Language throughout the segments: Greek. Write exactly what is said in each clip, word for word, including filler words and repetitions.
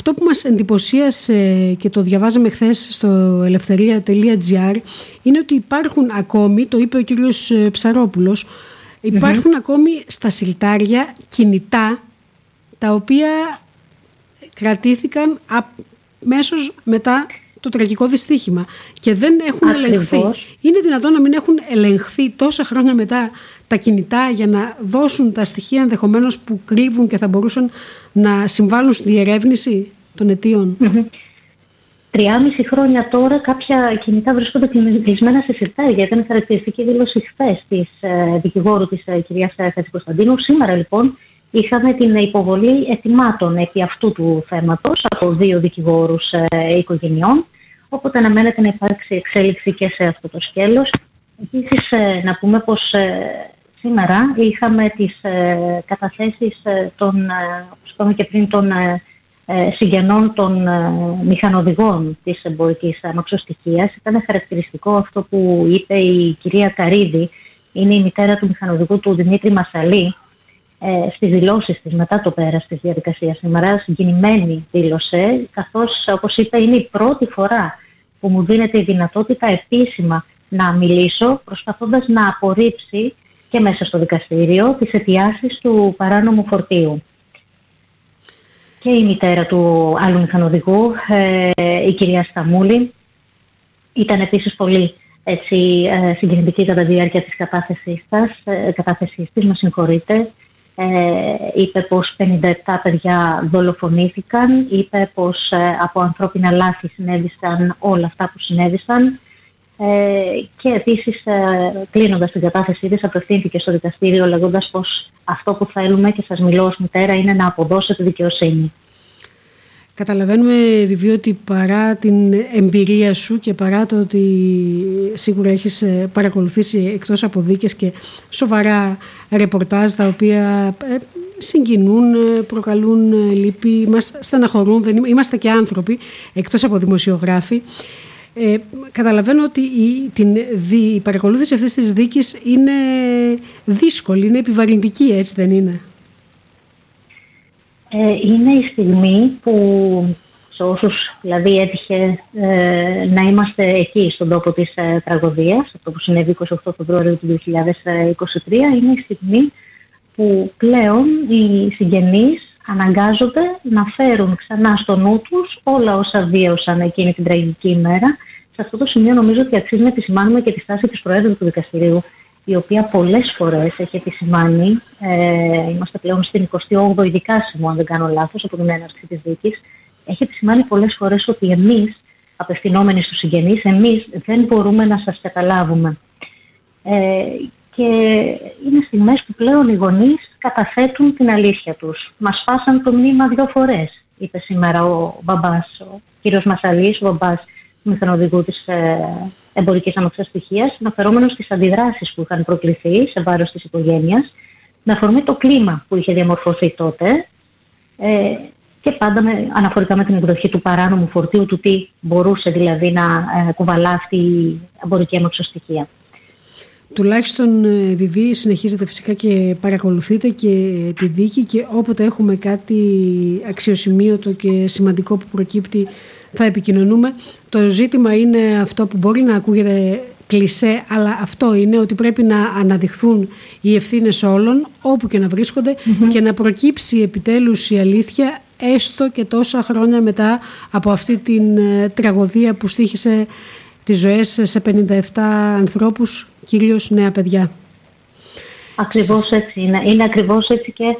αυτό που μας εντυπωσίασε και το διαβάζαμε χθες στο ελευθερία τελεία τζι άρ είναι ότι υπάρχουν ακόμη, το είπε ο κύριος Ψαρόπουλος, υπάρχουν mm-hmm. ακόμη στα συρτάρια κινητά τα οποία κρατήθηκαν αμέσως μετά το τραγικό δυστύχημα και δεν έχουν Ακριβώς. ελεγχθεί. Είναι δυνατόν να μην έχουν ελεγχθεί τόσα χρόνια μετά τα κινητά για να δώσουν τα στοιχεία ενδεχομένως που κρύβουν και θα μπορούσαν να συμβάλλουν στη διερεύνηση των αιτίων? Mm-hmm. Τριάμιση χρόνια τώρα κάποια κινητά βρίσκονται κλεισμένα σε συρτάρια. Ήταν χαρακτηριστική δήλωση χθες της ε, δικηγόρου της ε, κυρίας Χατζικοσταντίνου. Σήμερα λοιπόν είχαμε την υποβολή ετοιμάτων επί αυτού του θέματος από δύο δικηγόρους ε, οικογενειών, οπότε αναμένεται να υπάρξει εξέλιξη και σε αυτό το σκέλος. Επίσης ε, να πούμε πως ε, σήμερα είχαμε τις ε, καταθέσεις ε, των, ε, όπως είπαμε και πριν, των ε, ε, συγγενών των ε, μηχανοδηγών της εμπορικής αμαξοστοιχείας. Ήταν χαρακτηριστικό αυτό που είπε η κυρία Καρίδη, είναι η μητέρα του μηχανοδηγού του Δημήτρη Μασαλή, Ε, στις δηλώσεις της μετά το πέρας της διαδικασίας. Σήμερα συγκινημένη δήλωσε, καθώς όπως είπε είναι η πρώτη φορά που μου δίνεται η δυνατότητα επίσημα να μιλήσω, προσπαθώντας να απορρίψει και μέσα στο δικαστήριο τις αιτιάσεις του παράνομου φορτίου. Και η μητέρα του άλλου μηχανοδηγού, ε, η κυρία Σταμούλη, ήταν επίσης πολύ έτσι, ε, συγκινητική κατά τη διάρκεια της κατάθεσής, τας, ε, κατάθεσής της, με συγχωρείτε. Ε, είπε πως πενήντα επτά παιδιά δολοφονήθηκαν, είπε πως ε, από ανθρώπινα λάθη συνέβησαν όλα αυτά που συνέβησαν ε, και επίσης ε, κλείνοντας την κατάθεσή της απευθύνθηκε στο δικαστήριο λέγοντας πως αυτό που θέλουμε και σας μιλώ ως μητέρα είναι να αποδώσετε δικαιοσύνη. Καταλαβαίνουμε, Βιβί, ότι παρά την εμπειρία σου και παρά το ότι σίγουρα έχεις παρακολουθήσει εκτός από δίκες και σοβαρά ρεπορτάζ τα οποία συγκινούν, προκαλούν λύπη, μας στεναχωρούν, δεν είμαστε και άνθρωποι εκτός από δημοσιογράφοι. Ε, καταλαβαίνω ότι η, την, η παρακολούθηση αυτής της δίκης είναι δύσκολη, είναι επιβαρυντική, έτσι δεν είναι? Ε, είναι η στιγμή που σε όσους δηλαδή έτυχε ε, να είμαστε εκεί στον τόπο της ε, τραγωδίας, αυτό που συνέβη είκοσι οκτώ Φεβρουαρίου του δύο χιλιάδες είκοσι τρία, είναι η στιγμή που πλέον οι συγγενείς αναγκάζονται να φέρουν ξανά στο νου τους όλα όσα βίωσαν εκείνη την τραγική ημέρα. Σε αυτό το σημείο νομίζω ότι αξίζει να επισημάνουμε και τη στάση της Προέδρου του Δικαστηρίου, η οποία πολλές φορές έχει επισημάνει, ε, είμαστε πλέον στην εικοστή όγδοη δικάσιμο αν δεν κάνω λάθος από την έναρξη της δίκης, έχει επισημάνει πολλές φορές ότι εμείς, απευθυνόμενοι στους συγγενείς, εμείς δεν μπορούμε να σας καταλάβουμε. Ε, και είναι στιγμές που πλέον οι γονείς καταθέτουν την αλήθεια τους. Μας φάσαν το μνήμα δύο φορές, είπε σήμερα ο μπαμπάς, ο κύριος Μασαλής, ο μπαμπάς του μηχανοδηγού της ε, εμπορικής αμαξοστοιχείας, αναφερόμενος στις αντιδράσεις που είχαν προκληθεί σε βάρος της οικογένειας, με αφορμή το κλίμα που είχε διαμορφωθεί τότε ε, και πάντα με, αναφορικά με την εκδοχή του παράνομου φορτίου, του τι μπορούσε δηλαδή να ε, κουβαλά αυτή η εμπορική αμαξοστοιχεία. Τουλάχιστον, Βιβί, συνεχίζετε φυσικά και παρακολουθείτε και τη δίκη και όποτε έχουμε κάτι αξιοσημείωτο και σημαντικό που προκύπτει θα επικοινωνούμε. Το ζήτημα είναι αυτό που μπορεί να ακούγεται κλισέ, αλλά αυτό είναι ότι πρέπει να αναδειχθούν οι ευθύνες όλων όπου και να βρίσκονται mm-hmm. και να προκύψει επιτέλους η αλήθεια, έστω και τόσα χρόνια μετά από αυτή την ε, τραγωδία που στοίχησε τις ζωές σε πενήντα επτά ανθρώπους, κυρίως νέα παιδιά. Ακριβώς έτσι είναι. Είναι ακριβώς έτσι και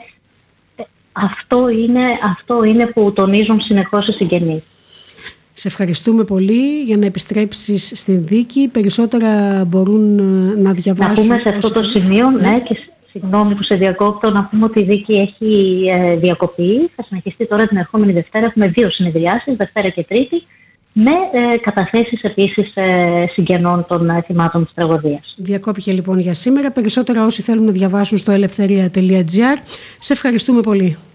αυτό είναι, αυτό είναι που τονίζουν συνεχώς οι συγγενείς. Σε ευχαριστούμε πολύ. Για να επιστρέψεις στην δίκη, περισσότερα μπορούν να διαβάσουν. Να πούμε σε αυτό το σημείο, ναι, ναι και συγγνώμη που σε διακόπτω, να πούμε ότι η δίκη έχει ε, διακοπεί. Θα συνεχιστεί τώρα την ερχόμενη Δευτέρα. Έχουμε δύο συνεδριάσεις, Δευτέρα και Τρίτη, με ε, καταθέσεις επίσης ε, συγγενών των ε, θυμάτων της τραγωδίας. Διακόπηκε λοιπόν για σήμερα. Περισσότερα όσοι θέλουν να διαβάσουν στο ελευθερία τελεία τζι άρ. Σε ευχαριστούμε πολύ.